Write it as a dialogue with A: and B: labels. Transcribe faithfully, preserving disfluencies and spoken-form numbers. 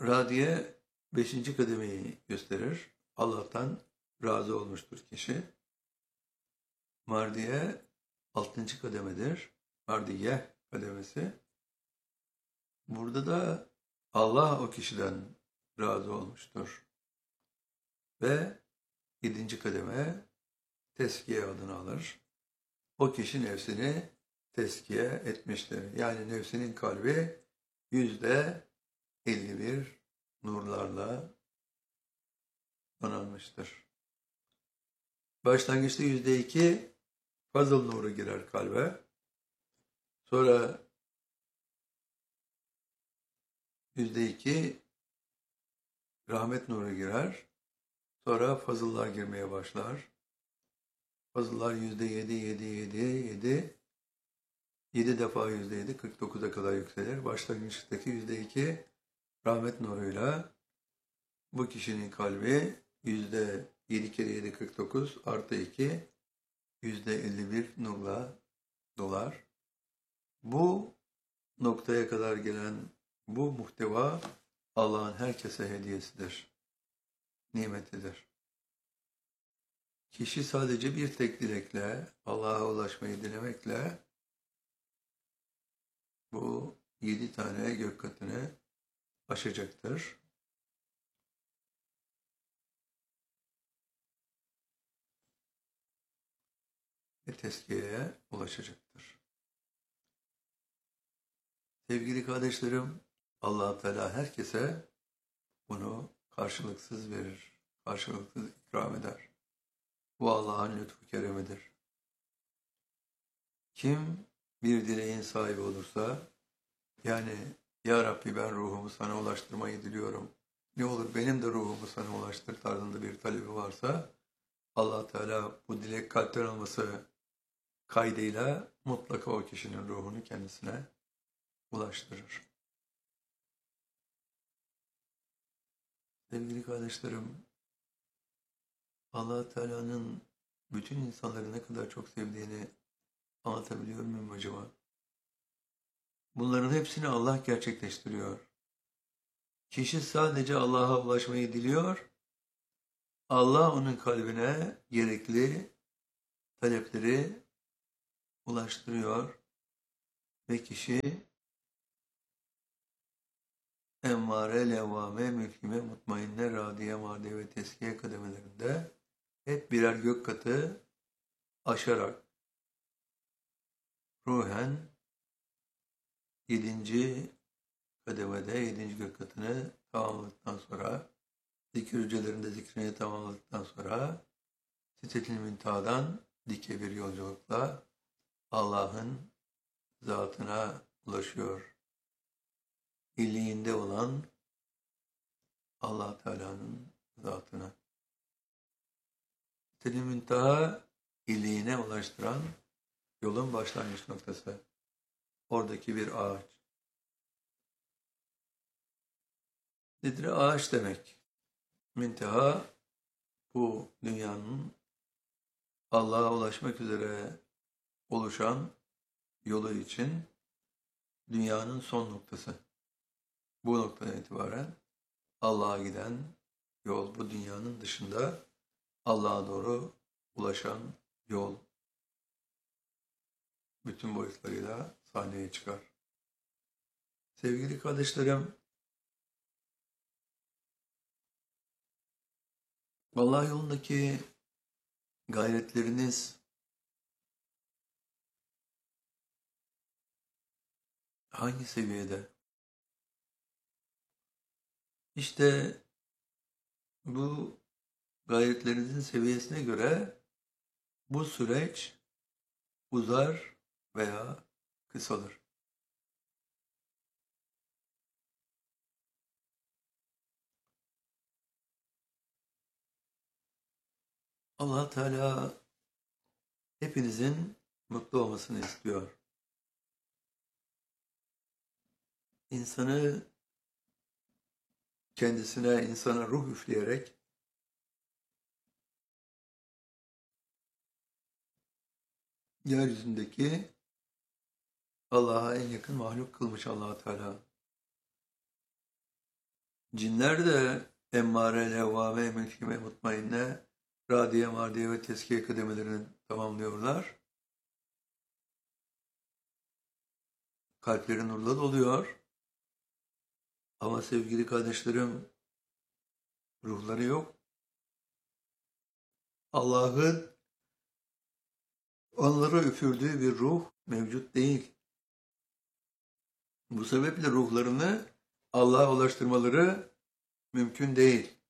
A: Radiye beşinci kademeyi gösterir. Allah'tan razı olmuştur kişi. Mardiye altıncı kademedir. Mardiye kademesi. Burada da Allah o kişiden razı olmuştur. Ve yedinci kademe teskiye adını alır. O kişi nefsini teskiye etmiştir. Yani nefsinin kalbi yüzde elli bir nurlarla donanmıştır. Başlangıçta yüzde iki fazıl nuru girer kalbe. Sonra yüzde iki rahmet nuru girer. Sonra fazıllar girmeye başlar. Fazıllar yüzde yedi, yedi, yedi, yedi. yedi defa yüzde yedi, kırk dokuza kadar yükselir. Başlangıçtaki yüzde iki rahmet nuruyla bu kişinin kalbi yüzde yedi kere yedi, kırk dokuz artı iki, yüzde elli bir nurla dolar. Bu noktaya kadar gelen bu muhteva Allah'ın herkese hediyesidir, nimetidir. Kişi sadece bir tek dilekle, Allah'a ulaşmayı dilemekle bu yedi tane gök katını aşacaktır. Ve tezkiyeye ulaşacaktır. Sevgili kardeşlerim, Allah-u Teala herkese bunu karşılıksız verir, karşılıksız ikram eder. Bu Allah'ın lütfu keremidir. Kim bir dileğin sahibi olursa, yani Ya Rabbi ben ruhumu sana ulaştırmayı diliyorum, ne olur benim de ruhumu sana ulaştır tarzında bir talebi varsa, Allah Teala bu dilek kalpten olması kaydıyla mutlaka o kişinin ruhunu kendisine ulaştırır. Sevgili kardeşlerim, Allah Teala'nın bütün insanları ne kadar çok sevdiğini anlatabiliyor muyum acaba? Bunların hepsini Allah gerçekleştiriyor. Kişi sadece Allah'a ulaşmayı diliyor. Allah onun kalbine gerekli talepleri ulaştırıyor. Ve kişi emmare, levvame, mülkime, mutmainne, radiye, mardiye ve teskiye kademelerinde hep birer gök katı aşarak ruhen yedinci kademede yedinci gök katını tamamladıktan sonra zikir hücrelerinde zikrini tamamladıktan sonra Sidret-i Münteha'dan dike bir yolculukla Allah'ın zatına ulaşıyor. İlliğinde olan Allah Teala'nın zatına. Sidret-i Münteha illiğine ulaştıran yolun başlangıç noktası. Oradaki bir ağaç. Sidre ağaç demek. Münteha bu dünyanın Allah'a ulaşmak üzere oluşan yolu için dünyanın son noktası. Bu noktadan itibaren Allah'a giden yol, bu dünyanın dışında Allah'a doğru ulaşan yol bütün boyutlarıyla sahneye çıkar. Sevgili kardeşlerim, Allah yolundaki gayretleriniz hangi seviyede? İşte bu gayretlerinizin seviyesine göre bu süreç uzar veya kısalır. Allah Teala hepinizin mutlu olmasını istiyor. İnsanı kendisine, insana ruh üfleyerek yeryüzündeki Allah'a en yakın mahluk kılmış Allah Teala. Cinler de emmare, levvame, mülkime, mutmainne, radiye, mardiye ve tezkiye kademelerini tamamlıyorlar. Kalpleri nurla doluyor. Ama sevgili kardeşlerim, ruhları yok. Allah'ın onlara üfürdüğü bir ruh mevcut değil. Bu sebeple ruhlarını Allah'a ulaştırmaları mümkün değil.